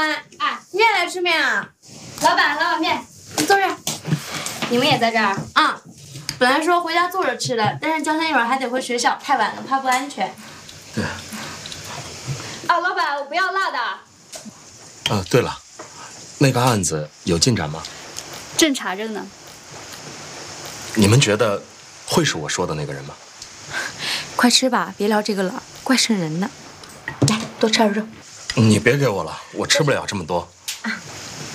哎，你也来吃面啊？ 老板面， 你坐这儿。 你们也在这儿？ 啊，本来说回家坐着吃的，但是江天一会儿还得回学校，太晚了，怕不安全。 对。 啊，老板，我不要辣的。 对了，那个案子有进展吗？ 正查着呢。 你们觉得会是我说的那个人吗？ 快吃吧，别聊这个了，怪瘆人的。 来，多吃点肉。 你别给我了，我吃不了这么多。